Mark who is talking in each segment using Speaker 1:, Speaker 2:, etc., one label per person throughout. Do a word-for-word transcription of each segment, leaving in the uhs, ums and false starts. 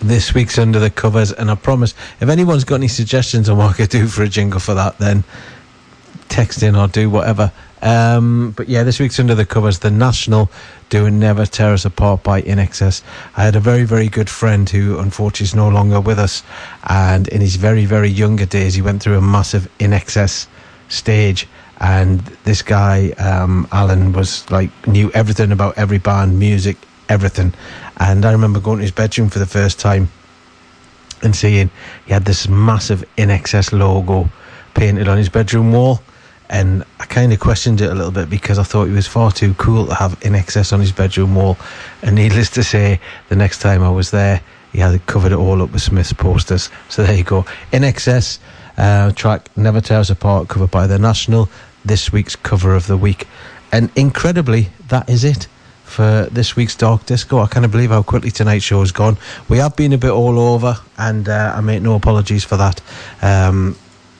Speaker 1: This week's Under the Covers, and I promise, if anyone's got any suggestions on what I could do for a jingle for that, then text in or do whatever. Um, but yeah, this week's Under the Covers, The National doing Never Tear Us Apart by I N X S. I had a very, very good friend who unfortunately is no longer with us, and in his very, very younger days, he went through a massive I N X S stage. And this guy, um, Alan, was like, knew everything about every band, music, everything. And I remember going to his bedroom for the first time and seeing he had this massive I N X S logo painted on his bedroom wall. And I kind of questioned it a little bit because I thought he was far too cool to have I N X S on his bedroom wall. And needless to say, the next time I was there, he had covered it all up with Smith's posters. So there you go. I N X S uh, track Never Tear Us Apart, covered by The National, this week's cover of the week. And incredibly, that is it for this week's Dark Disco. I can't believe how quickly tonight's show has gone. We have been a bit all over, and uh, I make no apologies for that. Um,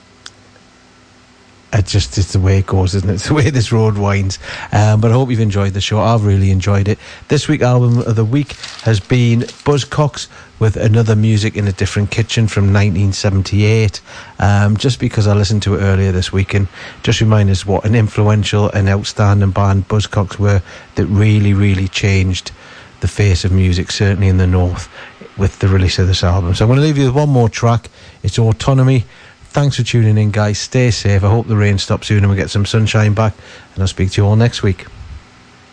Speaker 1: it just, it's the way it goes, isn't it? It's the way this road winds. Um, but I hope you've enjoyed the show. I've really enjoyed it. This week's album of the week has been Buzzcocks with Another Music in a Different Kitchen from nineteen seventy-eight. Um, just because I listened to it earlier this week, and just remind us what an influential and outstanding band Buzzcocks were, that really, really changed the face of music, certainly in the North, with the release of this album. So I'm going to leave you with one more track. It's Autonomy. Thanks for tuning in, guys. Stay safe. I hope the rain stops soon and we get some sunshine back, and I'll speak to you all next week.